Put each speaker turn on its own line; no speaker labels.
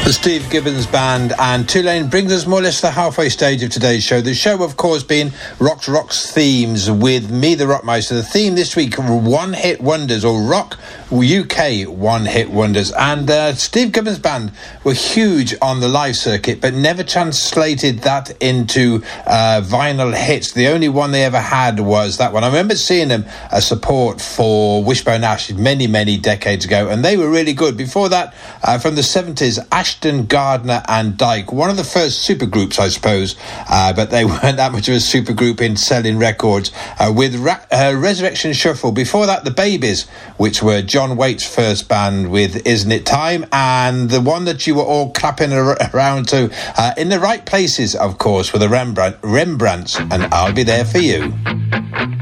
The Steve Gibbons Band and Tulane brings us more or less to the halfway stage of today's show. The show, of course, being Rock's Themes with me, the Rockmeister. The theme this week, one-hit wonders, or Rock UK one-hit wonders. And Steve Gibbons Band were huge on the live circuit, but never translated that into vinyl hits. The only one they ever had was that one. I remember seeing them as support for Wishbone Ash many, many decades ago, and they were really good. Before that, from the 70s, Ashton, Gardner and Dyke, one of the first supergroups, I suppose, but they weren't that much of a supergroup in selling records, with Resurrection Shuffle. Before that, the Babies, which were John Waite's first band with Isn't It Time, and the one that you were all clapping around to, In the Right Places, of course, with the Rembrandts, and I'll Be There For You.